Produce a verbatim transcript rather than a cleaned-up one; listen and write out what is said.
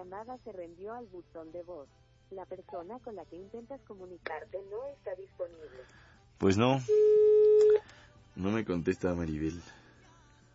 llamada se reenvió al buzón de voz. La persona con la que intentas comunicarte no está disponible. Pues no. No me contesta Maribel.